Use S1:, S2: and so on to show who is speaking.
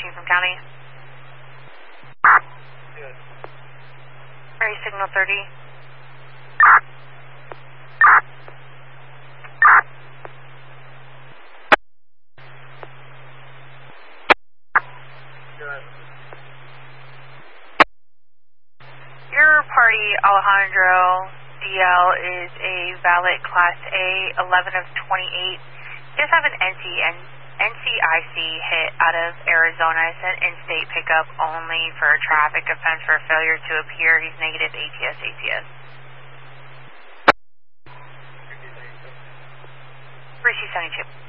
S1: 14 from county.
S2: Good.
S1: Prairie signal 30.
S2: Good.
S1: Your party, Alejandro DL, is a valid Class A, 11 of 28. Just have an NCIC hit out of Arizona. It's an in-state pickup only for traffic offense for failure to appear. He's negative ATS. Receive 72.